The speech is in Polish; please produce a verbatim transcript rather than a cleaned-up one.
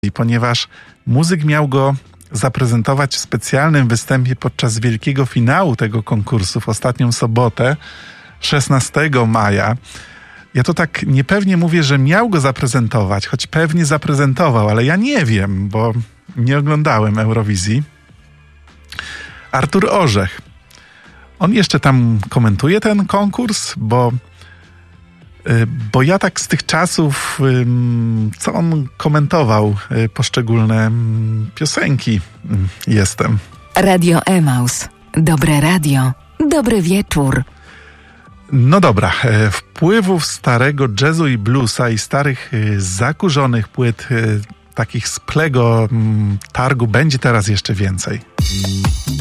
ponieważ muzyk miał go zaprezentować w specjalnym występie podczas wielkiego finału tego konkursu w ostatnią sobotę, szesnastego maja. Ja to tak niepewnie mówię, że miał go zaprezentować, choć pewnie zaprezentował, ale ja nie wiem, bo nie oglądałem Eurowizji. Artur Orzech. On jeszcze tam komentuje ten konkurs, bo, bo ja tak z tych czasów, co on komentował poszczególne piosenki, jestem. Radio Emaus. Dobre radio. Dobry wieczór. No dobra, wpływów starego jazzu i bluesa i starych zakurzonych płyt takich z Plego targu będzie teraz jeszcze więcej.